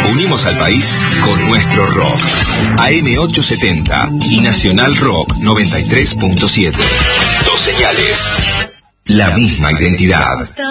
Unimos al país con nuestro rock. AM870 y Nacional Rock 93.7. Dos señales. La misma identidad.